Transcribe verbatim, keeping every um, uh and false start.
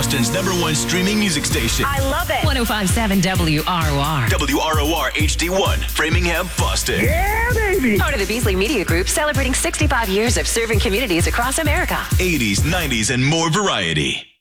Boston's number one streaming music station. I love it. one oh five point seven W R O R. W R O R H D one, Framingham, Boston. Yeah, baby. Part of the Beasley Media Group, celebrating sixty-five years of serving communities across America. eighties, nineties, and more variety.